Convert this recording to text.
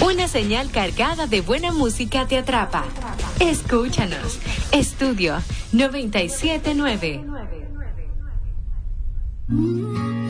Una señal cargada de buena música te atrapa. Escúchanos. Estudio 979.